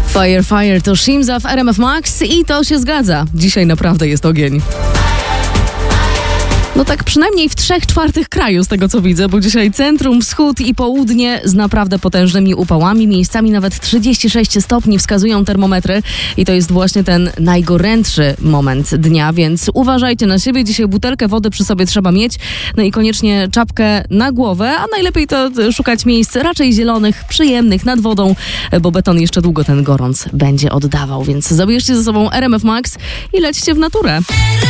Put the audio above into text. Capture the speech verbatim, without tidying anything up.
Fire, fire to Shimza w R M F Max i to się zgadza. Dzisiaj naprawdę jest ogień. No tak przynajmniej w trzech czwartych kraju z tego co widzę, bo dzisiaj centrum, wschód i południe z naprawdę potężnymi upałami. Miejscami nawet trzydzieści sześć stopni wskazują termometry i to jest właśnie ten najgorętszy moment dnia, więc uważajcie na siebie. Dzisiaj butelkę wody przy sobie trzeba mieć, no i koniecznie czapkę na głowę, a najlepiej to szukać miejsc raczej zielonych, przyjemnych, nad wodą, bo beton jeszcze długo ten gorąc będzie oddawał, więc zabierzcie ze sobą R M F Max i lećcie w naturę.